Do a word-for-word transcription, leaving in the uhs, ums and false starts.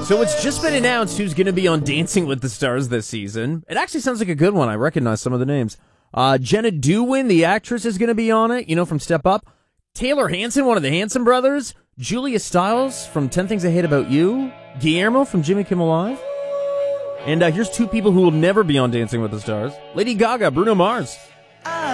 So it's just been announced who's going to be on Dancing with the Stars this season. It actually sounds like a good one. I recognize some of the names. Uh, Jenna Dewin, the actress, is going to be on it, you know, from Step Up. Taylor Hanson, one of the Hanson brothers. Julia Stiles from ten Things I Hate About You. Guillermo from Jimmy Kimmel Live. And uh, here's two people who will never be on Dancing with the Stars. Lady Gaga, Bruno Mars.